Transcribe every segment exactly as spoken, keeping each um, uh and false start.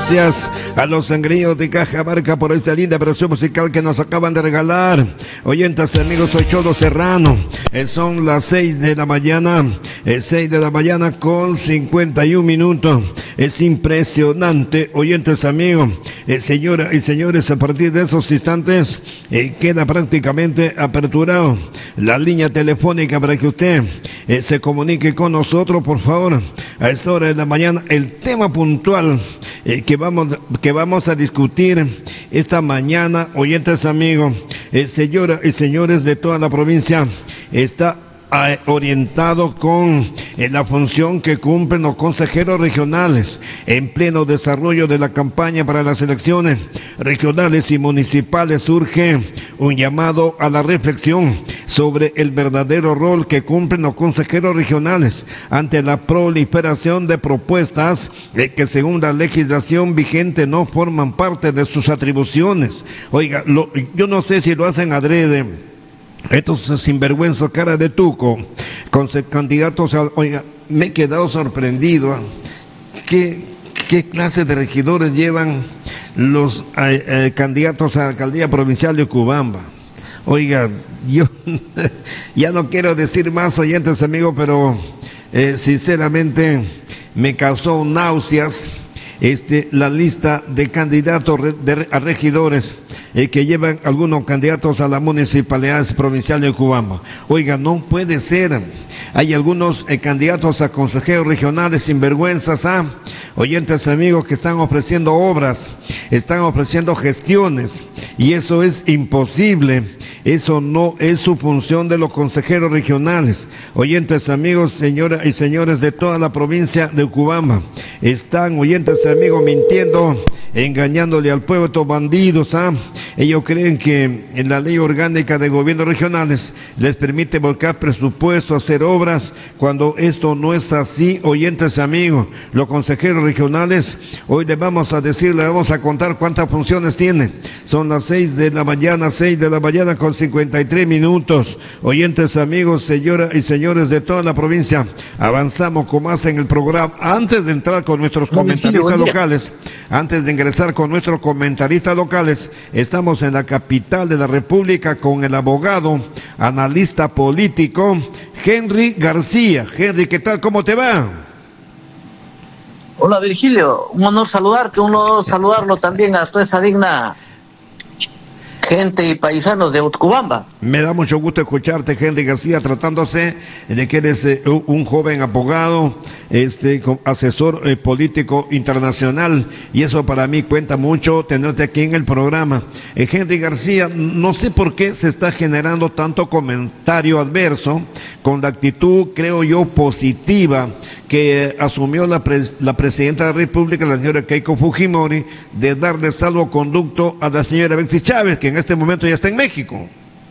gracias a los sangríos de Cajamarca por esta linda versión musical que nos acaban de regalar. Oyentes, amigos, soy Cholo Serrano. Eh, son las seis de la mañana, eh, seis de la mañana con cincuenta y un minutos. Es impresionante, oyentes, amigos, eh, señoras y señores, a partir de esos instantes eh, queda prácticamente aperturado la línea telefónica para que usted eh, se comunique con nosotros, por favor, a esta hora de la mañana. El tema puntual eh, que vamos que vamos a discutir esta mañana, oyentes, amigos, eh, señoras y señores de toda la provincia, está eh, orientado con eh, la función que cumplen los consejeros regionales en pleno desarrollo de la campaña para las elecciones regionales y municipales. Surge un llamado a la reflexión sobre el verdadero rol que cumplen los consejeros regionales ante la proliferación de propuestas eh, que según la legislación vigente no forman parte de sus atribuciones. Oiga, lo, yo no sé si lo hacen adrede estos sinvergüenzas cara de tuco con candidatos a, oiga, me he quedado sorprendido. ¿Qué, qué clase de regidores llevan los eh, eh, candidatos a la alcaldía provincial de Cubamba? Oiga, yo ya no quiero decir más, oyentes, amigos, pero eh, sinceramente me causó náuseas este, la lista de candidatos re, de, a regidores eh, que llevan algunos candidatos a la municipalidad provincial de Cubamba. Oiga, no puede ser. Hay algunos eh, candidatos a consejeros regionales sinvergüenzas, ¿ah? Oyentes, amigos, que están ofreciendo obras, están ofreciendo gestiones, y eso es imposible. Eso no es su función de los consejeros regionales. Oyentes, amigos, señoras y señores de toda la provincia de Cubamba, están, oyentes, amigos, mintiendo, engañándole al pueblo, estos bandidos, ¿ah? Ellos creen que en la ley orgánica de gobiernos regionales les permite volcar presupuesto, hacer obras, cuando esto no es así, oyentes, amigos. Los consejeros regionales, hoy les vamos a decir, les vamos a contar cuántas funciones tienen. Son las seis de la mañana, seis de la mañana con cincuenta y tres minutos. Oyentes, amigos, señoras y señores de toda la provincia, avanzamos como hacen el programa. Antes de entrar con nuestros comentaristas locales, antes de ingresar con nuestros comentaristas locales, estamos en la capital de la República con el abogado, analista político, Henry García. Henry, ¿qué tal? ¿Cómo te va? Hola, Virgilio, un honor saludarte, un honor saludarlo también a toda esa digna gente y paisanos de Utcubamba. Me da mucho gusto escucharte, Henry García, tratándose de que eres eh, un joven abogado, este, asesor eh, político internacional, y eso para mí cuenta mucho tenerte aquí en el programa. Eh, Henry García, no sé por qué se está generando tanto comentario adverso con la actitud, creo yo, positiva que eh, asumió la, pres la presidenta de la República, la señora Keiko Fujimori, de darle salvoconducto a la señora Betsy Chávez, que en este momento ya está en México.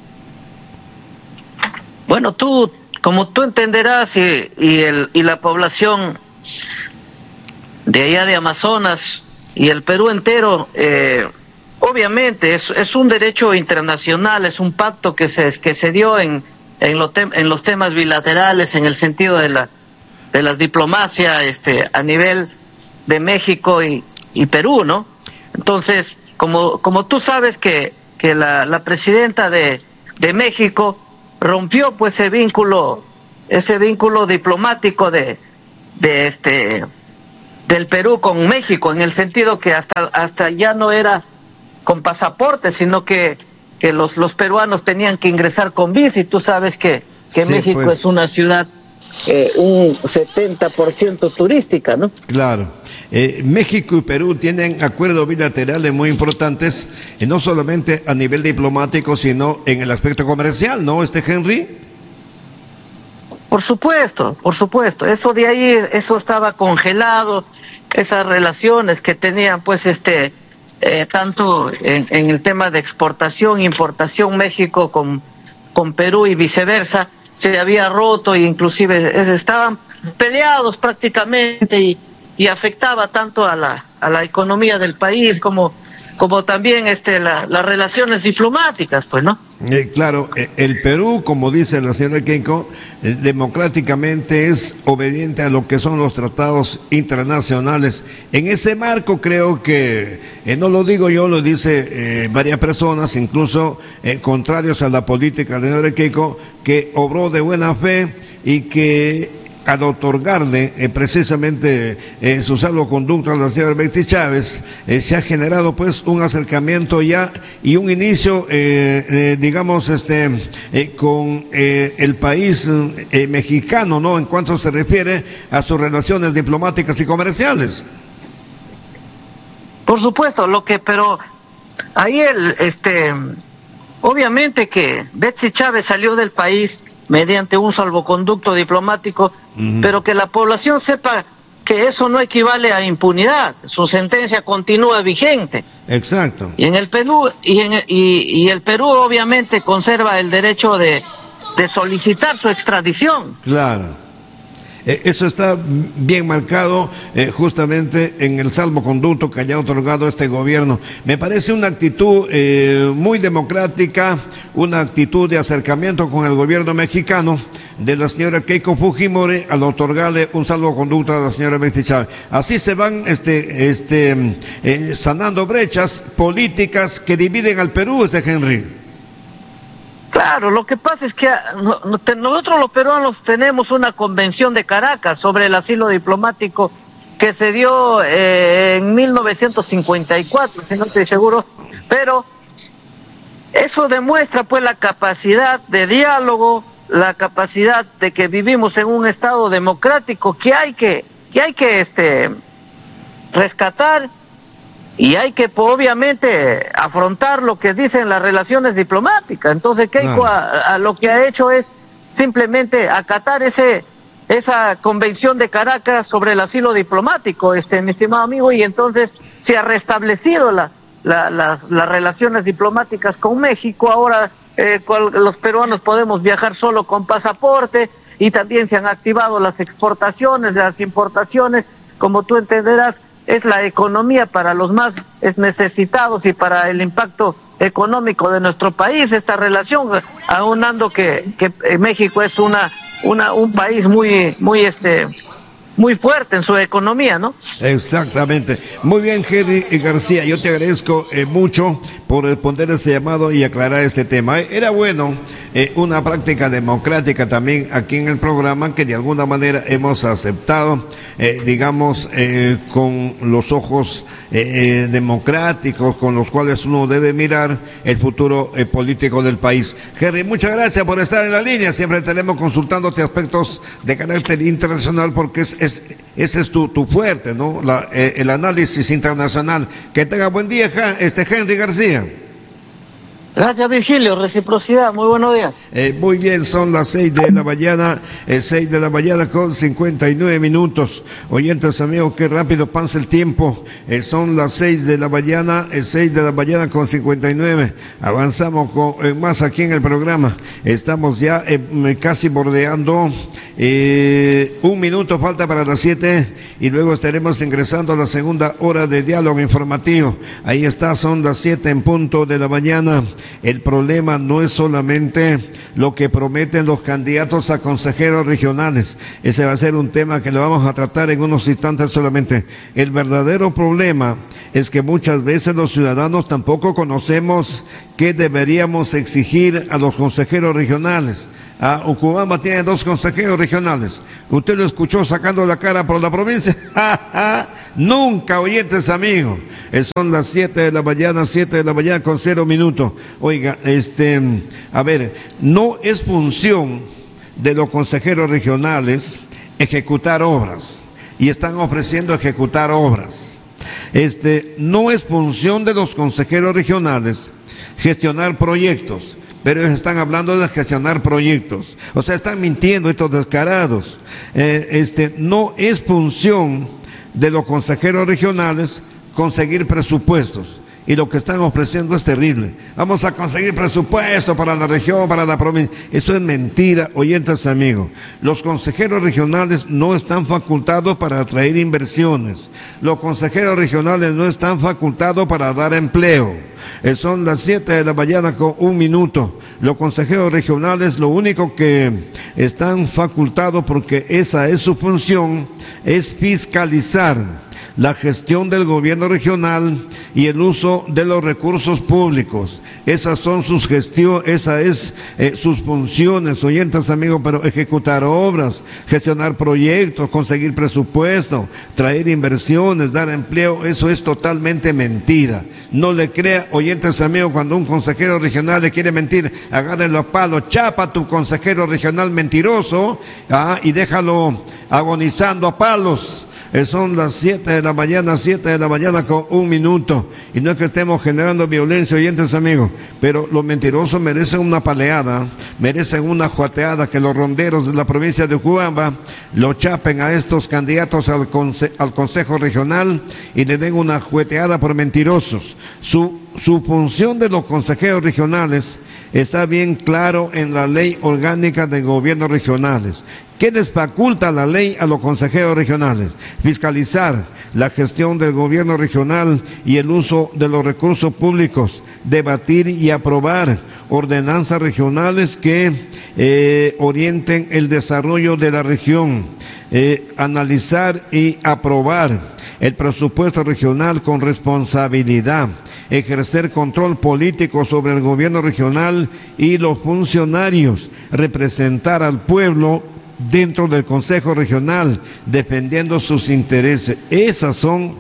Bueno, tú, como tú entenderás, y, y, el, y la población de allá de Amazonas y el Perú entero, eh, obviamente es, es un derecho internacional, es un pacto que se, que se dio en, en, lo tem, en los temas bilaterales, en el sentido de la, de la diplomacia este, a nivel de México y, y Perú, ¿no? Entonces, como, como tú sabes que, que la, la presidenta de, de México rompió pues ese vínculo, ese vínculo diplomático de, de este del Perú con México, en el sentido que hasta hasta ya no era con pasaporte, sino que que los los peruanos tenían que ingresar con visa, y tú sabes que que sí, México pues es una ciudad eh, un setenta por ciento turística, ¿no? Claro. Eh, México y Perú tienen acuerdos bilaterales muy importantes, y no solamente a nivel diplomático, sino en el aspecto comercial, ¿no, este Henry? Por supuesto, por supuesto. Eso de ahí, eso estaba congelado, esas relaciones que tenían, pues, este, eh, tanto en, en el tema de exportación, importación, México con, con Perú y viceversa, se había roto, e inclusive estaban peleados prácticamente, y y afectaba tanto a la a la economía del país como como también este la, las relaciones diplomáticas, pues, ¿no? Eh, claro, eh, el Perú, como dice la señora Keiko, eh, democráticamente es obediente a lo que son los tratados internacionales. En ese marco creo que, eh, no lo digo yo, lo dice eh, varias personas, incluso eh, contrarios a la política de la señora Keiko, que obró de buena fe y que al otorgarle eh, precisamente eh, su salvoconducto a la señora Betsy Chávez, eh, se ha generado pues un acercamiento ya y un inicio, eh, eh, digamos, este, eh, con eh, el país eh, mexicano, ¿no? En cuanto se refiere a sus relaciones diplomáticas y comerciales. Por supuesto, lo que, pero ahí el, este, obviamente que Betsy Chávez salió del país mediante un salvoconducto diplomático, uh-huh. pero que la población sepa que eso no equivale a impunidad, su sentencia continúa vigente. Exacto. Y en el Perú, y, en, y, y el Perú obviamente conserva el derecho de, de solicitar su extradición. Claro. Eso está bien marcado eh, justamente en el salvoconducto que haya otorgado este gobierno. Me parece una actitud eh, muy democrática, una actitud de acercamiento con el gobierno mexicano de la señora Keiko Fujimori al otorgarle un salvoconducto a la señora Betsy Chávez. Así se van este, este, eh, sanando brechas políticas que dividen al Perú, este Henry. Claro, lo que pasa es que nosotros los peruanos tenemos una convención de Caracas sobre el asilo diplomático que se dio eh, en mil novecientos cincuenta y cuatro, si no estoy seguro, pero eso demuestra pues la capacidad de diálogo, la capacidad de que vivimos en un estado democrático que hay que que hay que este rescatar. Y hay que, pues, obviamente, afrontar lo que dicen las relaciones diplomáticas. Entonces, Keiko no. a, a lo que ha hecho es simplemente acatar ese esa convención de Caracas sobre el asilo diplomático, este mi estimado amigo, y entonces se ha restablecido la, la, la, las relaciones diplomáticas con México. Ahora eh, cual, los peruanos podemos viajar solo con pasaporte y también se han activado las exportaciones, las importaciones, como tú entenderás. Es la economía para los más necesitados y para el impacto económico de nuestro país, esta relación, aunando que, que México es una, una, un país muy, muy, este, muy fuerte en su economía, ¿no? Exactamente. Muy bien, Henry García, yo te agradezco eh, mucho por responder ese llamado y aclarar este tema. Era bueno eh, una práctica democrática también aquí en el programa que de alguna manera hemos aceptado, eh, digamos, eh, con los ojos eh, eh, democráticos con los cuales uno debe mirar el futuro eh, político del país. Henry, muchas gracias por estar en la línea. Siempre tenemos consultándote aspectos de carácter internacional porque es, es ese es tu, tu fuerte, ¿no? La, eh, el análisis internacional. Que tenga buen día, este Henry García. Gracias, Virgilio, reciprocidad, muy buenos días. Eh, muy bien, son las seis de la mañana, eh, seis de la mañana con cincuenta y nueve minutos. Oyentes amigos, qué rápido pasa el tiempo. Eh, son las seis de la mañana, eh, seis de la mañana con cincuenta y nueve. Avanzamos con eh, más aquí en el programa. Estamos ya eh, casi bordeando, eh, un minuto falta para las siete y luego estaremos ingresando a la segunda hora de diálogo informativo. Ahí está, son las siete en punto de la mañana. El problema no es solamente lo que prometen los candidatos a consejeros regionales. Ese va a ser un tema que lo vamos a tratar en unos instantes solamente. El verdadero problema es que muchas veces los ciudadanos tampoco conocemos qué deberíamos exigir a los consejeros regionales. Ah, Ucubamba tiene dos consejeros regionales. ¿Usted lo escuchó sacando la cara por la provincia? Nunca, oyentes amigos. Son las siete de la mañana, siete de la mañana con cero minutos. Oiga, este, a ver, no es función de los consejeros regionales ejecutar obras. Y están ofreciendo ejecutar obras. Este, no es función de los consejeros regionales gestionar proyectos. Pero ellos están hablando de gestionar proyectos. O sea, están mintiendo estos descarados. Eh, este, no es función de los consejeros regionales conseguir presupuestos. y lo que están ofreciendo es terrible. Vamos a conseguir presupuesto para la región, para la provincia. Eso es mentira, oyentes amigos. Los consejeros regionales no están facultados para atraer inversiones. Los consejeros regionales no están facultados para dar empleo. Eh, son las siete de la mañana con un minuto. Los consejeros regionales lo único que están facultados, porque esa es su función, es fiscalizar la gestión del gobierno regional y el uso de los recursos públicos. Esas son sus gestiones, esa es eh, sus funciones, oyentes amigos, pero ejecutar obras, gestionar proyectos, conseguir presupuesto, traer inversiones, dar empleo, eso es totalmente mentira. No le crea, oyentes amigos, cuando un consejero regional le quiere mentir, agárrenlo a palo, chapa a tu consejero regional mentiroso, ah, y déjalo agonizando a palos. Eh, son las siete de la mañana, siete de la mañana con un minuto, y no es que estemos generando violencia, oyentes amigos, pero los mentirosos merecen una paleada, merecen una juateada, que los ronderos de la provincia de Cuamba lo chapen a estos candidatos al, conse al Consejo Regional y le den una jueteada por mentirosos. Su, su función de los consejeros regionales está bien claro en la ley orgánica de gobiernos regionales. ¿Qué les faculta la ley a los consejeros regionales? Fiscalizar la gestión del gobierno regional y el uso de los recursos públicos, debatir y aprobar ordenanzas regionales que eh, orienten el desarrollo de la región, eh, analizar y aprobar el presupuesto regional con responsabilidad, ejercer control político sobre el gobierno regional y los funcionarios, representar al pueblo dentro del Consejo Regional, defendiendo sus intereses. Esas son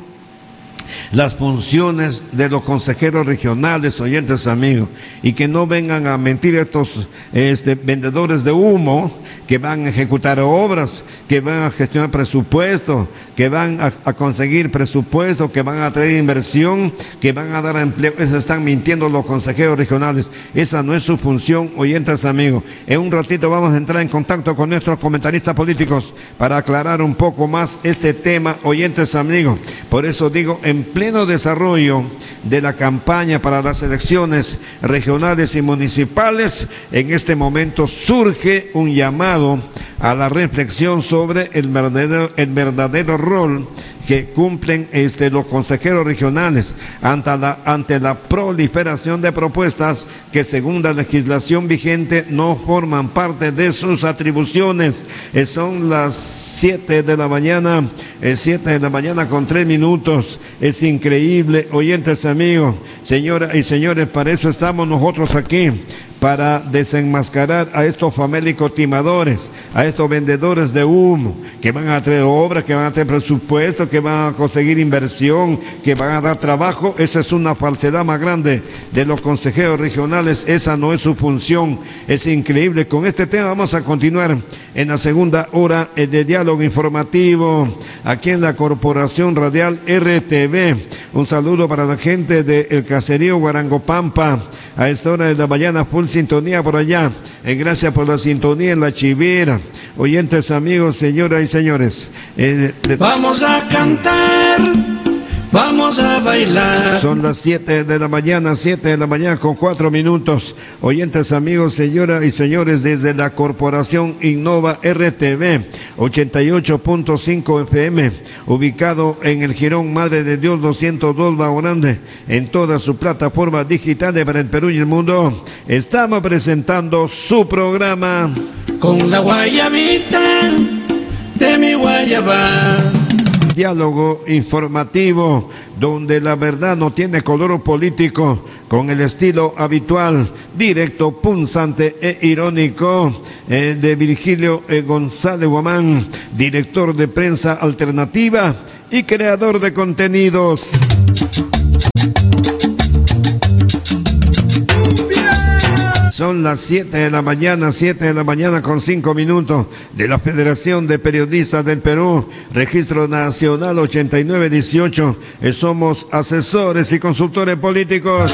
las funciones de los consejeros regionales, oyentes amigos, y que no vengan a mentir estos este, vendedores de humo, que van a ejecutar obras, que van a gestionar presupuesto, que van a, a conseguir presupuesto, que van a traer inversión, que van a dar empleo. Eso están mintiendo los consejeros regionales. Esa no es su función, oyentes amigos. En un ratito vamos a entrar en contacto con nuestros comentaristas políticos para aclarar un poco más este tema, oyentes amigos. Por eso digo, en pleno desarrollo de la campaña para las elecciones regionales y municipales, en este momento surge un llamado a la reflexión sobre el verdadero, el verdadero rol que cumplen este, los consejeros regionales ante la, ante la proliferación de propuestas que, según la legislación vigente, no forman parte de sus atribuciones. Eh, son las siete de la mañana, eh, siete de la mañana con tres minutos. Es increíble, oyentes amigos, señoras y señores, para eso estamos nosotros aquí, para desenmascarar a estos famélicos timadores, a estos vendedores de humo, que van a traer obras, que van a traer presupuesto, que van a conseguir inversión, que van a dar trabajo. Esa es una falsedad más grande de los consejeros regionales. Esa no es su función. Es increíble. Con este tema vamos a continuar en la segunda hora de diálogo informativo aquí en la Corporación Radial R T V. Un saludo para la gente del caserío Guarangopampa. A esta hora de la mañana, full sintonía por allá. Eh, gracias por la sintonía en la Chivera. Oyentes amigos, señoras y señores. Eh, de... Vamos a cantar, vamos a bailar. Son las siete de la mañana, siete de la mañana con cuatro minutos. Oyentes amigos, señoras y señores, desde la Corporación Innova R T V, ochenta y ocho punto cinco F M, ubicado en el Jirón Madre de Dios doscientos dos Baorande, en toda su plataforma digital para el Perú y el mundo. Estamos presentando su programa Con la guayabita de mi guayaba. Diálogo informativo, donde la verdad no tiene color político, con el estilo habitual, directo, punzante e irónico, eh, de Virgilio eh, González Guamán, director de prensa alternativa y creador de contenidos. Son las siete de la mañana, siete de la mañana con cinco minutos, de la Federación de Periodistas del Perú, Registro Nacional ochenta y nueve dieciocho. Eh, somos asesores y consultores políticos.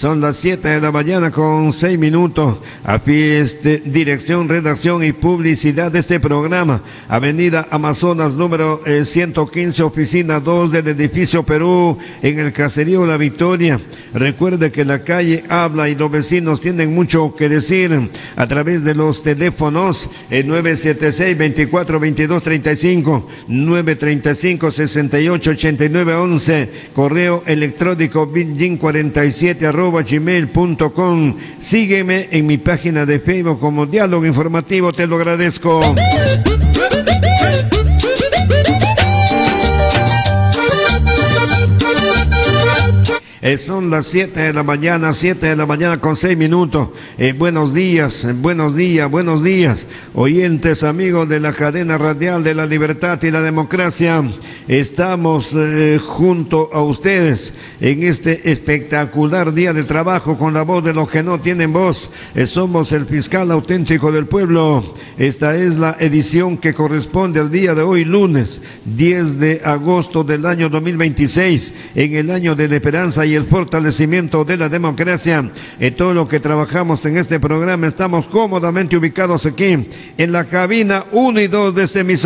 Son las siete de la mañana con seis minutos. Aquí este, dirección, redacción y publicidad de este programa. Avenida Amazonas, número eh, ciento quince, oficina dos del edificio Perú, en el caserío La Victoria. Recuerde que la calle habla y los vecinos tienen mucho que decir a través de los teléfonos eh, nueve siete seis, veinticuatro, veintidós, treinta y cinco, nueve treinta y cinco, sesenta y ocho, ochenta y nueve, once, correo electrónico bitgin cuarenta y siete arroba gmail punto com. Sígueme en mi página de Facebook como Diálogo Informativo, te lo agradezco. Eh, son las siete de la mañana, siete de la mañana con seis minutos. Eh, buenos días, eh, buenos días, buenos días. Oyentes, amigos de la cadena radial de la libertad y la democracia. Estamos eh, junto a ustedes en este espectacular día de trabajo con la voz de los que no tienen voz. Eh, somos el fiscal auténtico del pueblo. Esta es la edición que corresponde al día de hoy, lunes diez de agosto del año dos mil veintiséis, en el año de la esperanza y el fortalecimiento de la democracia. En todo lo que trabajamos en este programa estamos cómodamente ubicados aquí en la cabina uno y dos de este emisor.